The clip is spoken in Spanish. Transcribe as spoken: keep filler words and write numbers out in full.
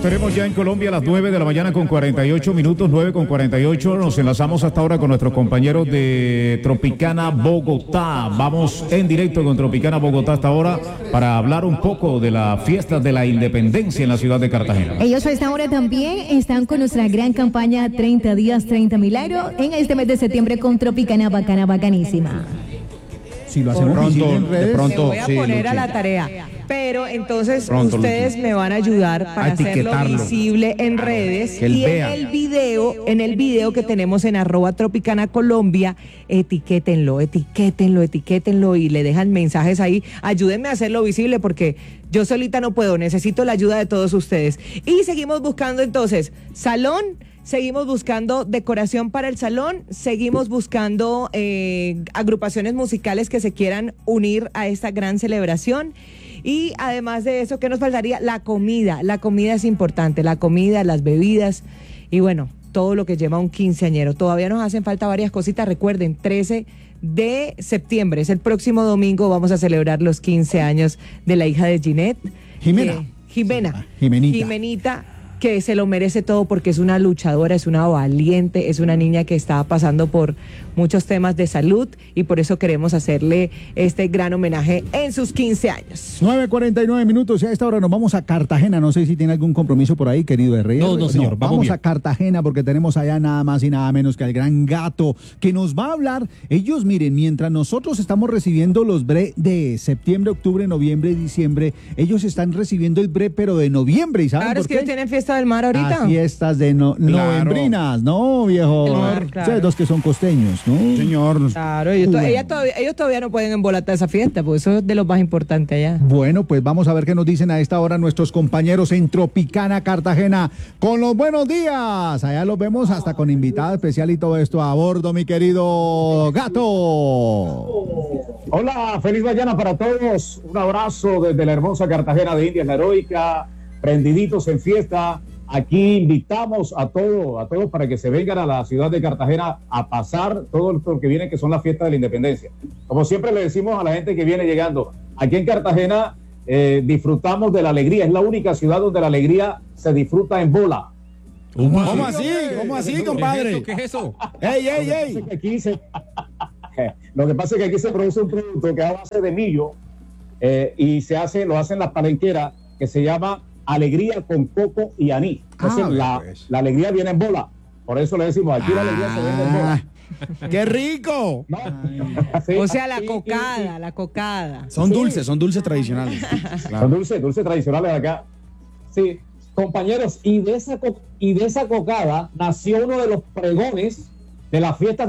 tenemos ya en Colombia a las nueve de la mañana con cuarenta y ocho minutos, nueve con cuarenta y ocho. Nos enlazamos hasta ahora con nuestros compañeros de Tropicana Bogotá. Vamos en directo con Tropicana Bogotá hasta ahora para hablar un poco de la fiesta de la independencia en la ciudad de Cartagena. Ellos a esta hora también están con nuestra gran campaña treinta días, treinta milagros en este mes de septiembre con Tropicana Bacana Bacanísima. Si lo hacemos pronto, en redes, de pronto, me voy a sí, poner Luchi. a la tarea. Pero entonces Pronto, ustedes Luchi. me van a ayudar para A hacerlo etiquetarlo. visible en redes Que él y vea. en el video, en el video que tenemos en arroba Tropicana Colombia, etiquétenlo, etiquétenlo, etiquétenlo y le dejan mensajes ahí. Ayúdenme a hacerlo visible porque yo solita no puedo, necesito la ayuda de todos ustedes. Y seguimos buscando entonces salón. Seguimos buscando decoración para el salón, seguimos buscando eh, agrupaciones musicales que se quieran unir a esta gran celebración y además de eso, ¿qué nos faltaría? La comida, la comida es importante, la comida, las bebidas y bueno, todo lo que lleva un quinceañero. Todavía nos hacen falta varias cositas, recuerden, trece de septiembre, es el próximo domingo, vamos a celebrar los quince años de la hija de Ginette. Jimena. Eh, Jimena. Jimenita. Jimenita. Que se lo merece todo porque es una luchadora, es una valiente, es una niña que está pasando por muchos temas de salud y por eso queremos hacerle este gran homenaje en sus quince años. nueve cuarenta y nueve minutos y a esta hora nos vamos a Cartagena. No sé si tiene algún compromiso por ahí, querido R. No, no, señor, vamos vamos bien. a Cartagena porque tenemos allá nada más y nada menos que al gran Gato que nos va a hablar. Ellos, miren, mientras nosotros estamos recibiendo los bre de septiembre, octubre, noviembre y diciembre, ellos están recibiendo el bre pero de noviembre. ¿Y saben Claro, por es que qué? ellos tienen fiesta del mar ahorita. Las fiestas de no, Claro. novembrinas, ¿no, viejo? El mar, claro. Ustedes dos que son costeños, ¿no? Señor. Claro, ellos, to- Bueno. ella todavía, ellos todavía no pueden embolatar esa fiesta, porque eso es de lo más importante allá. Bueno, pues vamos a ver qué nos dicen a esta hora nuestros compañeros en Tropicana, Cartagena. Con los buenos días. Allá los vemos hasta con invitada especial y todo esto a bordo, mi querido Gato. Hola, feliz mañana para todos. Un abrazo desde la hermosa Cartagena de Indias, la heroica, prendiditos en fiesta. Aquí invitamos a todos, a todos para que se vengan a la ciudad de Cartagena a pasar todo lo que viene, que son las fiestas de la independencia. Como siempre le decimos a la gente que viene llegando, aquí en Cartagena eh, disfrutamos de la alegría. Es la única ciudad donde la alegría se disfruta en bola. ¿Cómo así? ¿Cómo así, compadre? ¿Qué es eso? ¡Ey, ey, Lo que pasa ey! es que aquí se, lo que pasa es que aquí se produce un producto que es a base de millo eh, y se hace, lo hacen las palenqueras, que se llama alegría con coco y anís. Entonces Ah, la, pues. la alegría viene en bola. Por eso le decimos, aquí la alegría se vende en bola. Ah, ¡qué rico! ¿No? Sí, O sea, la y- y- cocada, la cocada. Son Sí. dulces, son dulces tradicionales. y- Son dulces, dulces tradicionales de acá. Sí, compañeros, y de esa co- y de esa cocada nació uno de los pregones de la fiesta